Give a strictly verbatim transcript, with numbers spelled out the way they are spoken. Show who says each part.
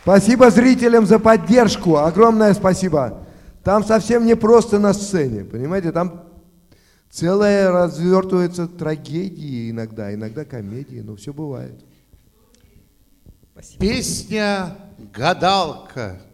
Speaker 1: Спасибо зрителям за поддержку. Огромное спасибо. Там совсем не просто на сцене, понимаете? Там целая развертывается трагедии иногда, иногда комедии, но все бывает.
Speaker 2: Спасибо. Песня «Гадалка».